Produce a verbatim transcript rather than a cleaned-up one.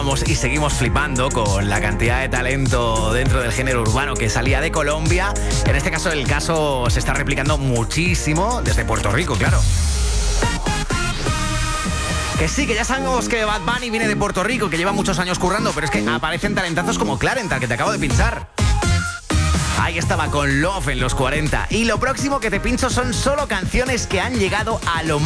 Y seguimos flipando con la cantidad de talento dentro del género urbano que salía de Colombia. En este caso, el caso se está replicando muchísimo desde Puerto Rico, claro. Que sí, que ya sabemos que Bad Bunny viene de Puerto Rico, que lleva muchos años currando, pero es que aparecen talentazos como Clarenta, que te acabo de pinchar. Ahí estaba con Love en los cuarenta. Y lo próximo que te pincho son solo canciones que han llegado a lo